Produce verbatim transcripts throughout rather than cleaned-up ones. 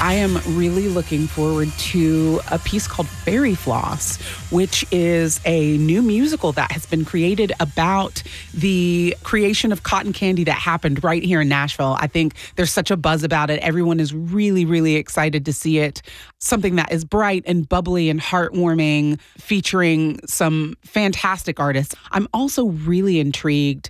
I am really looking forward to a piece called Fairy Floss, which is a new musical that has been created about the creation of cotton candy that happened right here in Nashville. I think there's such a buzz about it. Everyone is really, really excited to see it. Something that is bright and bubbly and heartwarming, featuring some fantastic artists. I'm also really intrigued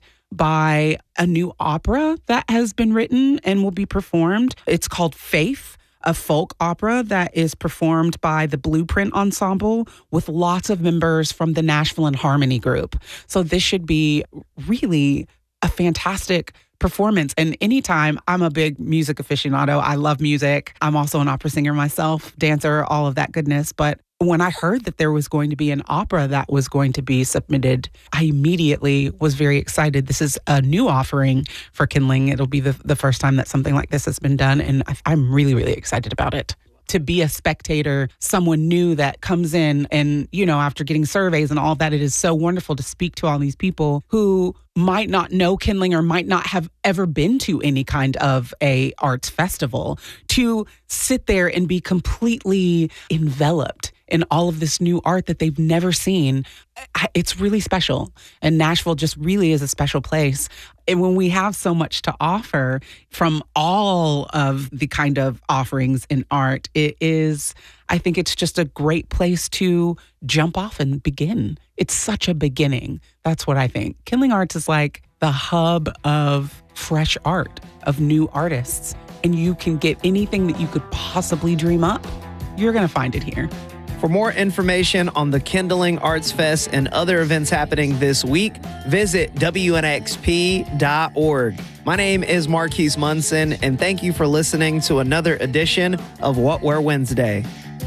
by a new opera that has been written and will be performed. It's called Faith, a folk opera that is performed by the Blueprint Ensemble with lots of members from the Nashville and Harmony Group. So this should be really a fantastic performance. And anytime, I'm a big music aficionado. I love music. I'm also an opera singer myself, dancer, all of that goodness. But when I heard that there was going to be an opera that was going to be submitted, I immediately was very excited. This is a new offering for Kindling. It'll be the, the first time that something like this has been done, and I, I'm really, really excited about it. To be a spectator, someone new that comes in and, you know, after getting surveys and all that, it is so wonderful to speak to all these people who might not know Kindling or might not have ever been to any kind of a arts festival, to sit there and be completely enveloped in all of this new art that they've never seen. It's really special. And Nashville just really is a special place. And when we have so much to offer from all of the kind of offerings in art, it is, I think it's just a great place to jump off and begin. It's such a beginning. That's what I think. Kindling Arts is like the hub of fresh art, of new artists. And you can get anything that you could possibly dream up. You're going to find it here. For more information on the Kindling Arts Fest and other events happening this week, visit W N X P dot org. My name is Marquise Munson, and thank you for listening to another edition of What Wear Wednesday.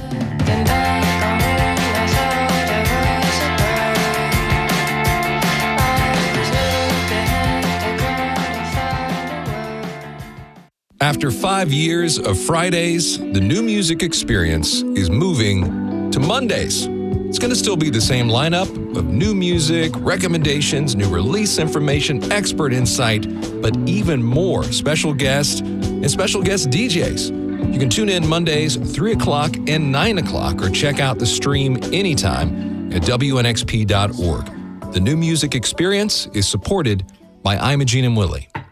After five years of Fridays, the New Music Experience is moving to Mondays. It's going to still be the same lineup of new music, recommendations, new release information, expert insight, but even more special guests and special guest D Js. You can tune in Mondays, three o'clock and nine o'clock, or check out the stream anytime at W N X P dot org. The New Music Experience is supported by Imogene and Willie.